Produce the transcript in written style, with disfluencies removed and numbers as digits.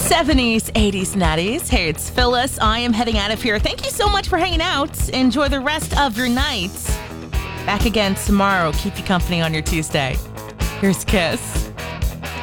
70s, 80s, 90s. Hey, it's Phyllis. I am heading out of here. Thank you so much for hanging out. Enjoy the rest of your night. Back again tomorrow. Keep you company on your Tuesday. Here's Kiss.